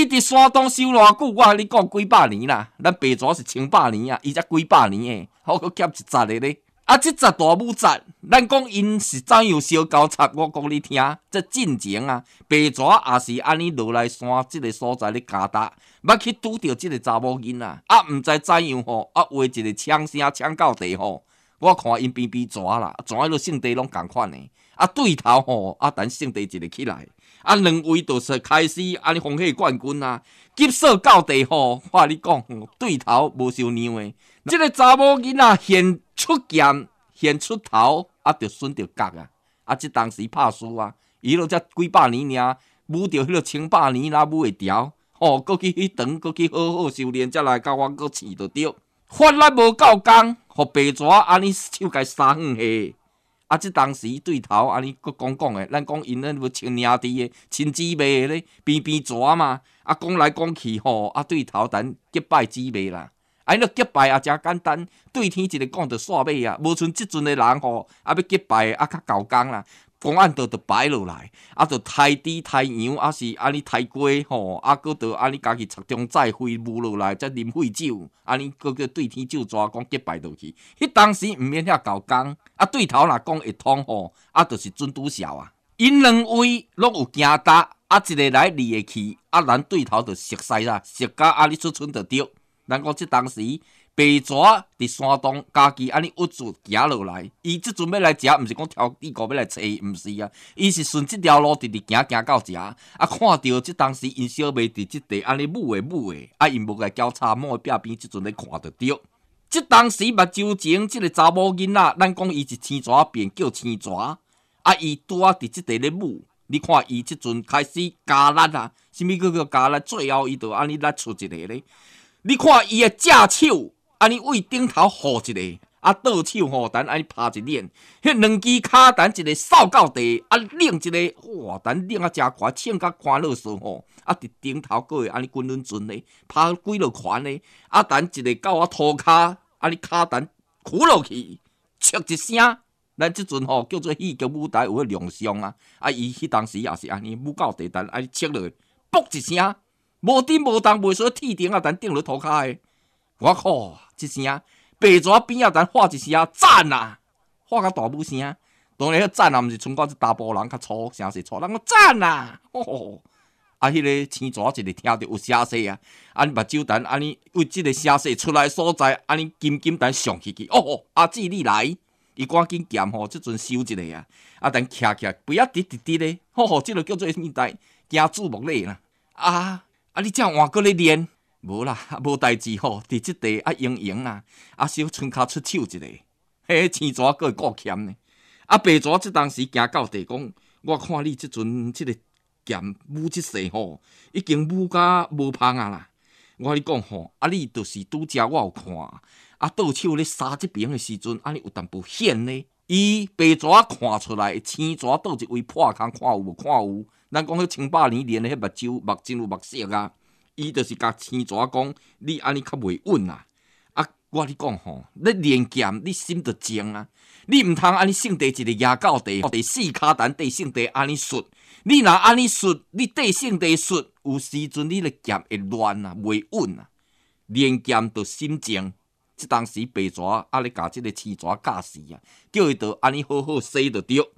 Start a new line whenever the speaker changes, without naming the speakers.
伫山东守偌久？我甲你讲几百年啦，咱白蛇是千百年啊，伊才几百年诶，好佫减一节诶咧。啊，即节大武节，咱讲因是怎样烧交叉？我讲你听，这进前啊，白蛇也是安尼落来山即个所在咧加达，捌去拄着即个查某囡仔，啊，毋知怎样吼，啊，话一个枪声枪到地吼，我看因边边蛇啦，蛇迄落性地拢共款诶，啊，对头吼，啊，等性地一个起来，啊，两位就是开始安尼风气冠军啊，急射到地吼，我甲你讲，对头无受让诶，即个查某囡仔现出剑，现出头，啊，就损着角啊！啊，即当时拍输啊，伊落才几百年尔，舞着迄落千百年哪舞会调？吼，搁去迄长，搁去好好修炼，才来甲我搁饲着着。法力无够工，互白蛇安尼手甲三远下。啊，即当时对头安尼搁讲诶，咱讲因迄要亲兄弟诶，亲姊妹诶咧，边边蛇嘛，啊，讲来讲去吼，啊，对头等结拜姊妹啦。啊，迄个结拜也真简单，对天一个讲就煞尾啊，无像即阵的人吼，啊要结拜啊较够工啦，公案就摆落来，啊就抬猪抬羊，啊是安尼抬鸡吼，啊搁就安尼家己插中载灰舞落来，再啉血酒，安尼搁叫对天咒抓讲结拜落去。迄当时毋免遐够工，啊对头若讲会通吼，啊就是准拄潲啊。因两位拢有惊搭，啊一个来二个去，啊咱对头就熟悉啦，熟甲安尼出村就对。咱讲即当时白蛇伫山东家己安尼郁住行落来，伊即阵要来食，毋是讲挑地沟要来找伊，毋是啊，伊是顺即条路直直行到食，啊看到即当时因小妹伫即地安尼舞诶，啊因无甲交叉摸壁边，即阵咧看着着。即当时目睭前即个查某囡仔，咱讲伊是青蛇变叫青蛇，啊伊拄啊伫即地咧舞。你看伊即阵开始加力啊，啥物叫加力？最后伊就安尼力出一个咧。你看伊的正手，安尼为顶头护一个，啊倒手吼，等安尼拍一脸，迄两支骹等一个扫到地，啊拧一个，哇，等拧啊真悬，唱甲欢乐说吼，啊伫顶头佫会安尼滚轮转咧，拍几落拳咧，啊等一个到我涂骹，安尼骹等屈落去，切一声，咱即阵吼叫做戏剧舞台有迄亮相啊，啊伊迄当时也是安尼舞到地，等安尼切落去，啵一声。无顶无动，袂说铁顶啊，但顶落涂骹诶。我靠，一声白蛇边啊，但喊一声赞啊，喊甲大母声。当然，迄赞啊，毋是像我这大波人较粗，声势粗，人讲赞啊，哦。啊，迄个青蛇一个听着有声势啊，安尼目睭等安尼为即个声势出来所在，安尼金等上去去。哦，阿姊你来，伊赶紧剑吼，即阵收一个啊，啊等徛徛，不要直直直咧，吼，即个叫做啥代？惊注目礼啦，啊，你这换过咧练？无啦，无代志吼，伫即地啊用用啦，啊小春卡出手一个，嘿，青蛇佫会顾欠呢。啊，白蛇即当时行到地讲，我看你即阵即个剑舞即世吼，已经舞甲无芳啊啦。我你讲吼，啊你就是拄则我有看，啊倒手咧杀即边的时阵，安尼有淡薄险呢。伊白蛇看出来，青蛇倒一位破空，看有无？看有。咱讲迄千百年练的迄目睭目真有目色啊！伊就是甲青蛇讲，你安尼较袂稳啊！啊，我你讲吼，你练剑你心着静啊！你毋通安尼性地一个压到地，第四骹等地性地安尼摔。你若安尼摔，你地性地摔，有时阵你的剑会乱啊，袂稳啊！练剑着心静。即当时白蛇啊咧甲即个青蛇教死啊，叫伊着安尼好好洗着着。